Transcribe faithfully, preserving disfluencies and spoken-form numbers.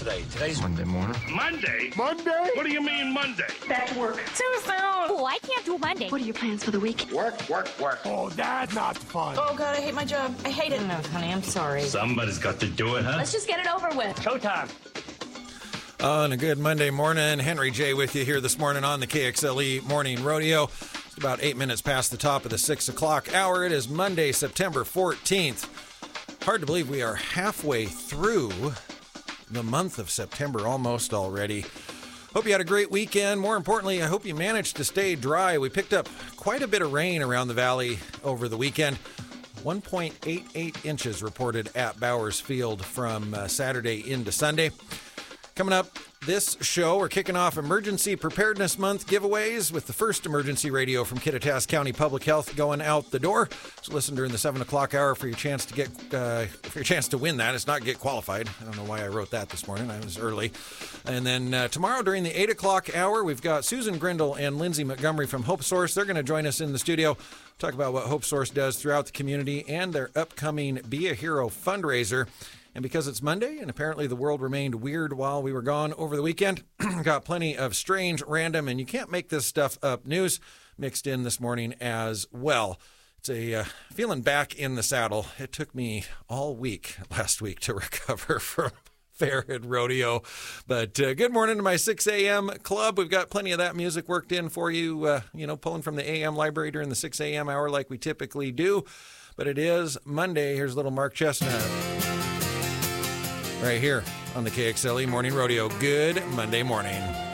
today? Today's Monday morning. Monday? Monday? What do you mean Monday? Back to work. Too soon. Oh, I can't do Monday. What are your plans for the week? Work, work, work. Oh, that's not fun. Oh, God, I hate my job. I hate it. No, honey, I'm sorry. Somebody's got to do it, huh? Let's just get it over with. Showtime. On a good Monday morning, Henry J with you here this morning on the K X L E Morning Rodeo. It's about eight minutes past the top of the six o'clock hour. It is Monday, September fourteenth. Hard to believe we are halfway through the month of September almost already. Hope you had a great weekend. More importantly, I hope you managed to stay dry. We picked up quite a bit of rain around the valley over the weekend. one point eight eight inches reported at Bowers Field from uh, Saturday into Sunday. Coming up this show, we're kicking off Emergency Preparedness Month giveaways with the first emergency radio from Kittitas County Public Health going out the door. So listen during the seven o'clock hour for your chance to get uh, for your chance to win that. It's not get qualified. I don't know why I wrote that this morning. I was early. And then uh, tomorrow during the eight o'clock hour, we've got Susan Grindle and Lindsay Montgomery from Hope Source. They're going to join us in the studio, talk about what Hope Source does throughout the community and their upcoming Be a Hero fundraiser. And because it's Monday, and apparently the world remained weird while we were gone over the weekend, got plenty of strange, random, and you can't make this stuff up news mixed in this morning as well. It's a uh, feeling back in the saddle. It took me all week last week to recover from Fairhead Rodeo. But uh, good morning to my six a.m. club. We've got plenty of that music worked in for you, uh, you know, pulling from the A M library during the six a.m. hour like we typically do. But it is Monday. Here's little Mark Chestnut. Right here on the K X L E Morning Rodeo. Good Monday morning.